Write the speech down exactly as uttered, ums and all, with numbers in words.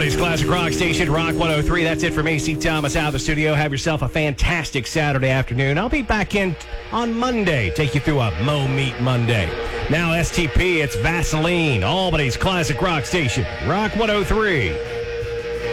Albany's Classic Rock Station, Rock one oh three. That's it from A C Thomas out of the studio. Have yourself a fantastic Saturday afternoon. I'll be back in on Monday. Take you through a Mo Meat Monday. Now S T P, it's Vaseline. Albany's Classic Rock Station, Rock one oh three.